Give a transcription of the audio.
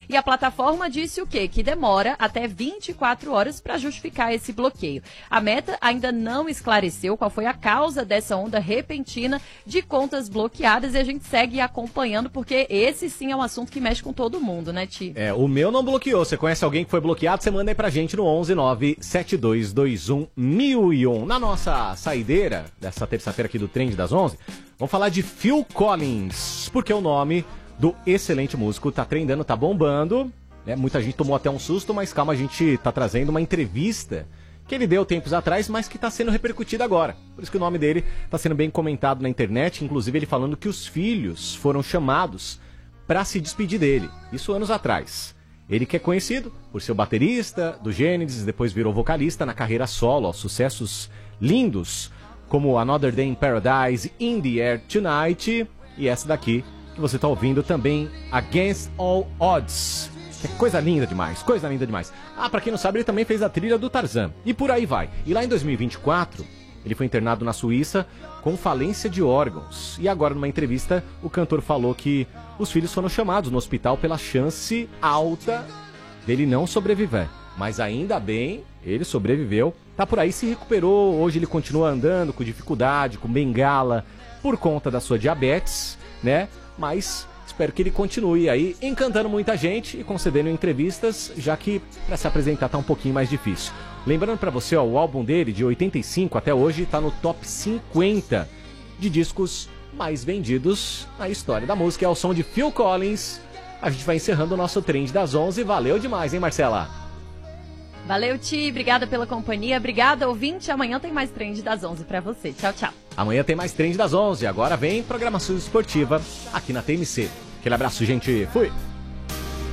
E a plataforma disse o quê? Que demora até 24 horas para justificar esse bloqueio. A Meta ainda não esclareceu qual foi a causa dessa onda repentina de contas bloqueadas e a gente segue acompanhando porque esse sim é um assunto que mexe com todo mundo, né, Ti? O meu não bloqueou. Você conhece alguém que foi bloqueado? Você manda aí pra gente no 11972211001. Na nossa saideira dessa terça-feira aqui do Trend das 11, vamos falar de Phil Collins, porque o nome do excelente músico tá trendando, tá bombando, né? Muita gente tomou até um susto, mas calma, a gente tá trazendo uma entrevista que ele deu tempos atrás, mas que está sendo repercutida agora. Por isso que o nome dele está sendo bem comentado na internet, inclusive ele falando que os filhos foram chamados para se despedir dele. Isso anos atrás. Ele que é conhecido por ser o baterista do Gênesis, depois virou vocalista na carreira solo, ó, sucessos lindos como Another Day in Paradise, In the Air Tonight e essa daqui que você está ouvindo também, Against All Odds. É coisa linda demais, coisa linda demais. Pra quem não sabe, ele também fez a trilha do Tarzan. E por aí vai. E lá em 2024, ele foi internado na Suíça com falência de órgãos. E agora, numa entrevista, o cantor falou que os filhos foram chamados no hospital pela chance alta dele não sobreviver. Mas ainda bem, ele sobreviveu. Tá por aí, se recuperou. Hoje ele continua andando com dificuldade, com bengala, por conta da sua diabetes, né? Mas espero que ele continue aí encantando muita gente e concedendo entrevistas, já que para se apresentar tá um pouquinho mais difícil. Lembrando para você, ó, o álbum dele de 85 até hoje tá no top 50 de discos mais vendidos na história da música. É o som de Phil Collins. A gente vai encerrando o nosso Trend das 11. Valeu demais, hein, Marcela? Valeu, Ti. Obrigada pela companhia. Obrigada, ouvinte. Amanhã tem mais Trend das 11 para você. Tchau, tchau. Amanhã tem mais Trend das 11. Agora vem programação esportiva aqui na TMC. Aquele abraço, gente. Fui!